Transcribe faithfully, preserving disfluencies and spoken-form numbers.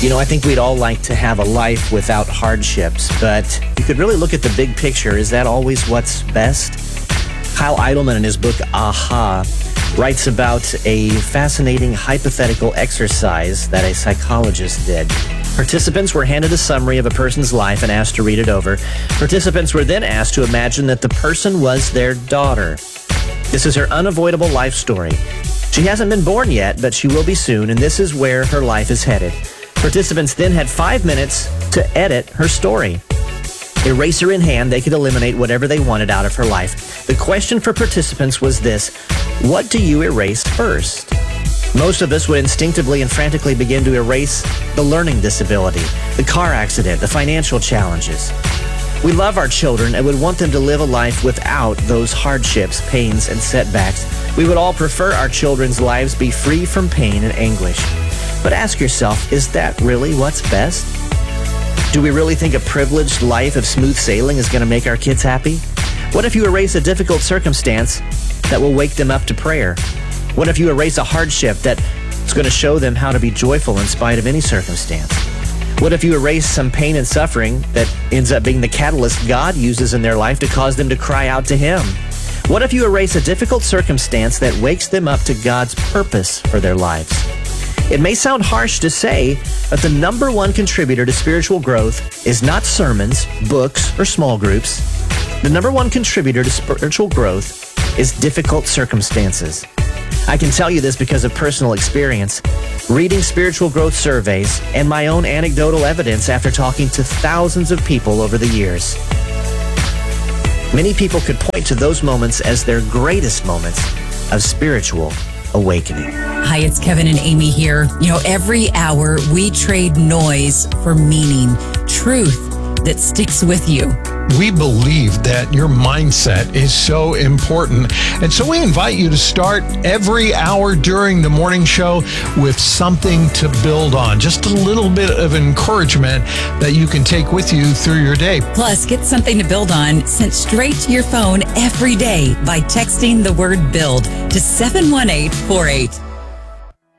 You know, I think we'd all like to have a life without hardships, but you could really look at the big picture. Is that always what's best? Kyle Idleman, in his book, Aha, writes about a fascinating hypothetical exercise that a psychologist did. Participants were handed a summary of a person's life and asked to read it over. Participants were then asked to imagine that the person was their daughter. This is her unavoidable life story. She hasn't been born yet, but she will be soon, and this is where her life is headed. Participants then had five minutes to edit her story. Eraser in hand, they could eliminate whatever they wanted out of her life. The question for participants was this: what do you erase first? Most of us would instinctively and frantically begin to erase the learning disability, the car accident, the financial challenges. We love our children and would want them to live a life without those hardships, pains, and setbacks. We would all prefer our children's lives be free from pain and anguish. But ask yourself, is that really what's best? Do we really think a privileged life of smooth sailing is going to make our kids happy? What if you erase a difficult circumstance that will wake them up to prayer? What if you erase a hardship that's going to show them how to be joyful in spite of any circumstance? What if you erase some pain and suffering that ends up being the catalyst God uses in their life to cause them to cry out to Him? What if you erase a difficult circumstance that wakes them up to God's purpose for their lives? It may sound harsh to say, but the number one contributor to spiritual growth is not sermons, books, or small groups. The number one contributor to spiritual growth is difficult circumstances. I can tell you this because of personal experience, reading spiritual growth surveys, and my own anecdotal evidence after talking to thousands of people over the years. Many people could point to those moments as their greatest moments of spiritual awakening. Hi, it's Kevin and Amy here. You know, every hour we trade noise for meaning, truth that sticks with you. We believe that your mindset is so important. And so we invite you to start every hour during the morning show with something to build on. Just a little bit of encouragement that you can take with you through your day. Plus, get something to build on sent straight to your phone every day by texting the word BUILD to seven one eight four eight.